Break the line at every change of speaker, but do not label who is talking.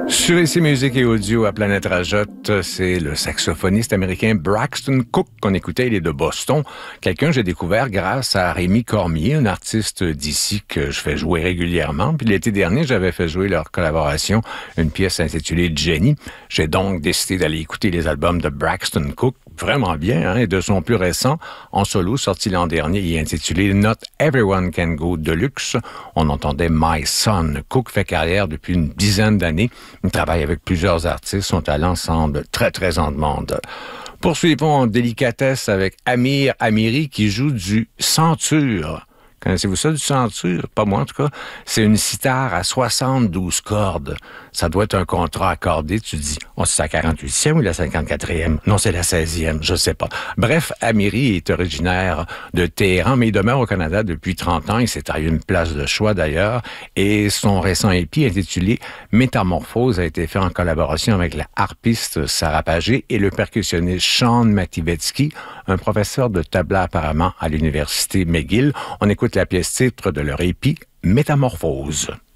Sur ici Musique et Audio à Planète Rajotte, c'est le saxophoniste américain Braxton Cook qu'on écoutait, il est de Boston. Quelqu'un que j'ai découvert grâce à Rémi Cormier, un artiste d'ici que je fais jouer régulièrement. Puis l'été dernier, j'avais fait jouer leur collaboration, une pièce intitulée Jenny. J'ai donc décidé d'aller écouter les albums de Braxton Cook, vraiment bien, hein, et de son plus récent, en solo, sorti l'an dernier, il est intitulé Not Everyone Can Go Deluxe. On entendait My Son. Cook fait carrière depuis une dizaine d'années. Il travaille avec plusieurs artistes. Son talent semble très, très en demande. Poursuivons en délicatesse avec Amir Amiri qui joue du centure. Connaissez-vous ça, du centure? Pas moi, en tout cas. C'est une sitar à 72 cordes. Ça doit être un contrat accordé. Tu dis, c'est la 48e ou la 54e? Non, c'est la 16e, je sais pas. Bref, Amiri est originaire de Téhéran, mais il demeure au Canada depuis 30 ans. Il s'est taillé une place de choix, d'ailleurs. Et son récent EP, intitulé Métamorphose, a été fait en collaboration avec la harpiste Sarah Pagé et le percussionniste Sean Mativetsky, un professeur de tabla apparemment à l'université McGill. On écoute la pièce titre de leur EP, Métamorphose.